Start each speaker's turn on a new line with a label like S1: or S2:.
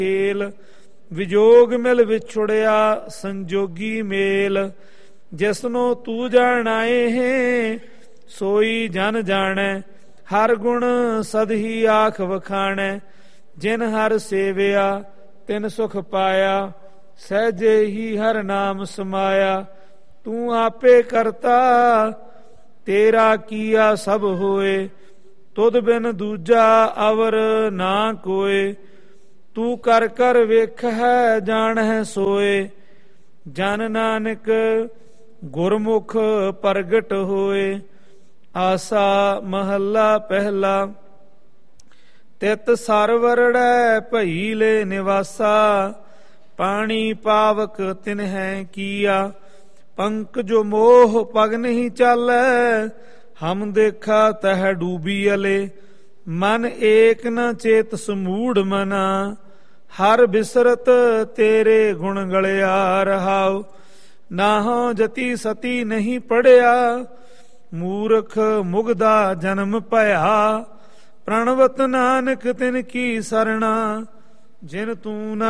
S1: ਖੇਲ। ਵਿਜੋਗ ਮਿਲ ਵਿਛੁੜਿਆ ਸੰਜੋਗੀ ਮੇਲ। ਜਿਸਨੂੰ ਤੂੰ ਜਾਣਾਏ ਹੈ ਸੋਈ ਜਨ ਜਾਣੈ। ਹਰ ਗੁਣ ਸਦਹੀ ਆਖ ਵਖਾਣੈ। ਜਿਨ ਹਰ ਸੇਵਿਆ ਤਿਨ ਸੁਖ ਪਾਇਆ। ਸਹਿਜੇ ਹੀ ਹਰ ਨਾਮ ਸਮਾਇਆ। ਤੂੰ ਆਪੇ ਕਰਤਾ ਤੇਰਾ ਕੀਆ ਸਭ ਹੋਏ। ਤੁਧ ਬਿਨ ਦੂਜਾ ਅਵਰ ਨਾ ਕੋਏ। ਤੂੰ ਕਰ ਕਰ ਵੇਖੈ ਜਾਣੈ ਸੋਏ। ਜਨ ਨਾਨਕ ਗੁਰਮੁਖ ਪ੍ਰਗਟ ਹੋਏ। ਆਸਾ ਮਹੱਲਾ ਪਹਿਲਾ। ਤਿਤ ਸਰਵਰੜੈ ਭਈ ਲੈ ਨਿਵਾਸਾ। ਪਾਣੀ ਪਾਵਕ ਤਿਨਹਿ ਕੀਆ। ਪੰਕਜੁ ਮੋਹ ਪਗ ਨਹੀਂ ਚਾਲੈ। ਹਮ ਦੇਖਾ ਤਹ ਡੂਬੀ ਅਲੇ। ਮਨ ਏਕ ਨ ਚੇਤ ਸਮੂੜ ਮਨਾ। ਹਰ ਬਿਸਰਤ ਤੇਰੇ ਗੁਣ ਗਲਿਆ ਰਹਾਉ। ਨਾਹੋ ਜਤੀ ਸਤੀ ਨਹੀਂ ਪੜਿਆ। ਮੂਰਖ ਮੁਗਦਾ ਜਨਮ ਭਇਆ। ਪ੍ਰਣਵਤ ਨਾਨਕ ਤਿਨ ਕੀ ਸਰਣਾ। ਜਿਨ ਤੂੰ